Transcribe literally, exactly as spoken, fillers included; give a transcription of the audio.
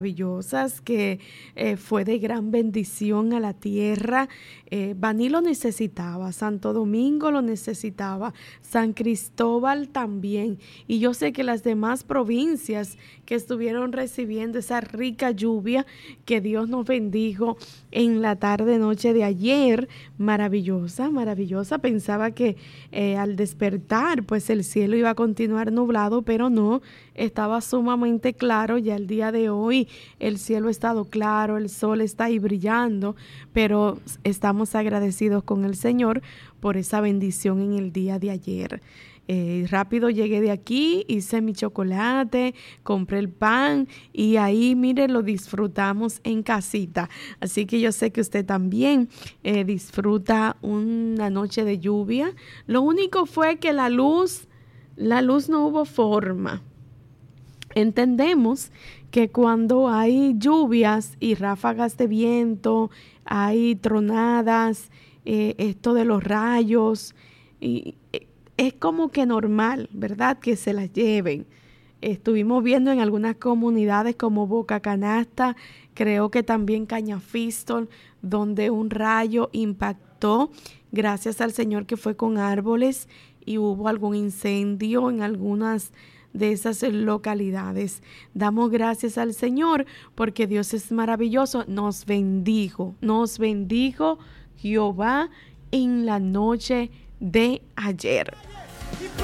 maravillosas que eh, fue de gran bendición a la tierra. Eh, Baní lo necesitaba, Santo Domingo lo necesitaba, San Cristóbal también. Y yo sé que las demás provincias que estuvieron recibiendo esa rica lluvia que Dios nos bendijo en la tarde noche de ayer, maravillosa, maravillosa. Pensaba que eh, al despertar pues el cielo iba a continuar nublado, pero no, estaba sumamente claro. Ya el día de hoy el cielo ha estado claro, el sol está ahí brillando, pero estamos agradecidos con el Señor por esa bendición en el día de ayer. Eh, rápido llegué de aquí, hice mi chocolate, compré el pan y ahí, mire, lo disfrutamos en casita. Así que yo sé que usted también eh, disfruta una noche de lluvia. Lo único fue que la luz, la luz no hubo forma. Entendemos que cuando hay lluvias y ráfagas de viento, hay tronadas, eh, esto de los rayos, y eh, es como que normal, ¿verdad?, que se las lleven. Estuvimos viendo en algunas comunidades como Boca Canasta, creo que también Cañafistol, donde un rayo impactó, gracias al Señor que fue con árboles y hubo algún incendio en algunas de esas localidades. Damos gracias al Señor porque Dios es maravilloso. Nos bendijo, nos bendijo Jehová en la noche de ayer.